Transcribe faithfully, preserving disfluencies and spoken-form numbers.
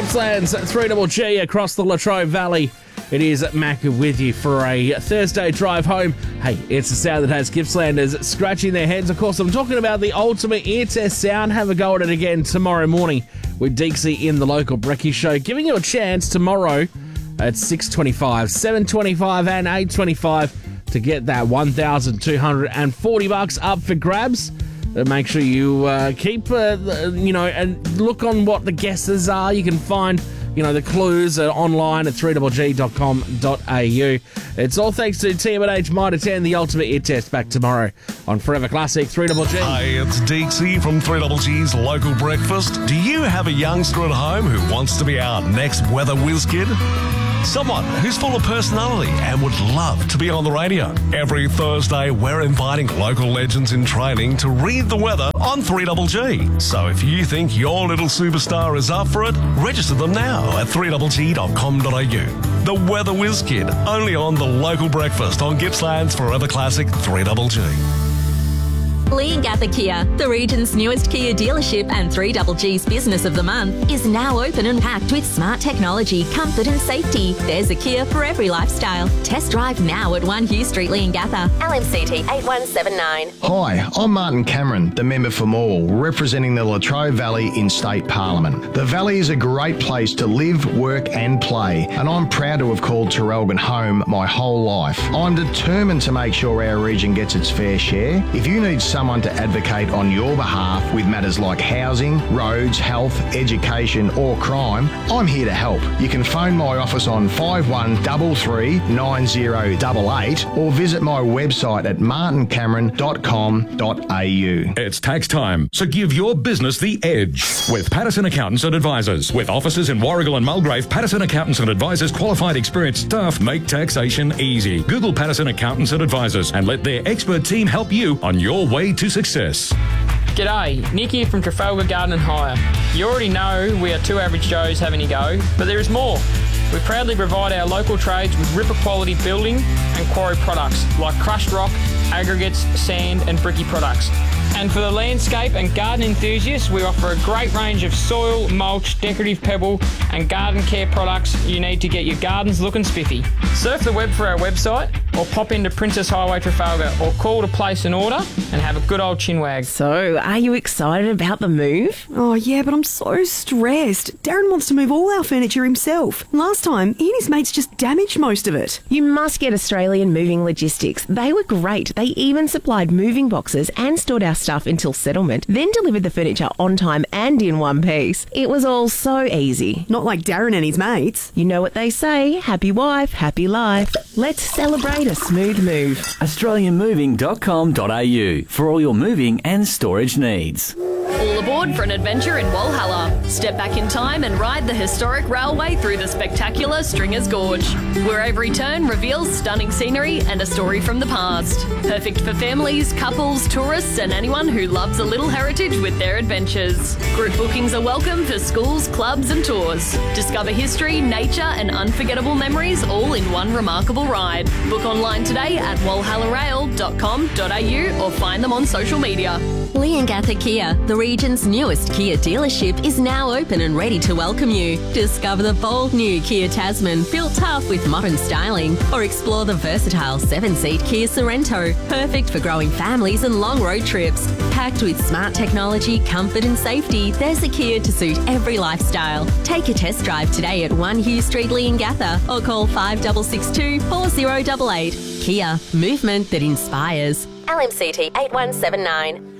Gippsland's three G G across the Latrobe Valley. It is Mac with you for a Thursday drive home. Hey, it's the sound that has Gippslanders scratching their heads. Of course, I'm talking about the ultimate ear test sound. Have a go at it again tomorrow morning with Deeksy in the local Brekkie Show, giving you a chance tomorrow at six twenty-five, seven twenty-five and eight twenty-five to get that one thousand two hundred forty bucks up for grabs. Uh, make sure you uh, keep, uh, you know, and look on what the guesses are. You can find, you know, the clues uh, online at three g g dot com dot a u. It's all thanks to T M and H Mitre ten, the ultimate ear test, back tomorrow on Forever Classic three G G. Hi, it's Deeksy from three G G's local breakfast. Do you have a youngster at home who wants to be our next weather whiz kid? Someone who's full of personality and would love to be on the radio. Every Thursday, we're inviting local legends in training to read the weather on three G G. So if you think your little superstar is up for it, register them now at three g g dot com dot a u. The Weather Whiz Kid, only on the local breakfast on Gippsland's Forever Classic three G G. Leongatha Kia, the region's newest Kia dealership and three G G's Business of the Month, is now open and packed with smart technology, comfort and safety. There's a Kia for every lifestyle. Test drive now at one Hugh Street, Leongatha. L M C T eight one seven nine. Hi, I'm Martin Cameron, the member for Morwell, representing the Latrobe Valley in State Parliament. The Valley is a great place to live, work and play, and I'm proud to have called Terrelgan home my whole life. I'm determined to make sure our region gets its fair share. If you need some someone to advocate on your behalf with matters like housing, roads, health, education or crime, I'm here to help. You can phone my office on five one three three nine zero eight eight or visit my website at martin cameron dot com dot a u. It's tax time, so give your business the edge with Patterson Accountants and Advisors. With offices in Warrigal and Mulgrave, Patterson Accountants and Advisors qualified experienced staff make taxation easy. Google Patterson Accountants and Advisors and let their expert team help you on your way to success. G'day, Nick here from Trafalgar Garden and Hire. You already know we are two average Joes having a go, but there is more. We proudly provide our local trades with ripper quality building and quarry products like crushed rock, aggregates, sand and bricky products. And for the landscape and garden enthusiasts, we offer a great range of soil, mulch, decorative pebble and garden care products you need to get your gardens looking spiffy. Surf the web for our website or pop into Princess Highway Trafalgar or call to place an order and have a good old chinwag. So, are you excited about the move? Oh yeah, but I'm so stressed. Darren wants to move all our furniture himself. Last time, he and his mates just damaged most of it. You must get Australian Moving Logistics. They were great. They even supplied moving boxes and stored our stuff until settlement, then delivered the furniture on time and in one piece. It was all so easy. Not like Darren and his mates. You know what they say, happy wife, happy life. Let's celebrate a smooth move. australian moving dot com dot a u for all your moving and storage needs. All aboard for an adventure in Walhalla. Step back in time and ride the historic railway through the spectacular Stringers Gorge, where every turn reveals stunning scenery and a story from the past. Perfect for families, couples, tourists and anyone who loves a little heritage with their adventures. Group bookings are welcome for schools, clubs and tours. Discover history, nature and unforgettable memories all in one remarkable ride. Book online today at walhalla rail dot com dot a u or find them on social media. Leongatha Kia, the region's newest Kia dealership, is now open and ready to welcome you. Discover the bold new Kia Tasman, built tough with modern styling, or explore the versatile seven-seat Kia Sorrento, perfect for growing families and long road trips. Packed with smart technology, comfort and safety, there's a Kia to suit every lifestyle. Take a test drive today at one Hugh Street, Leongatha, or call five six six two, four zero eight eight. Kia, movement that inspires. L M C T eight one seven nine.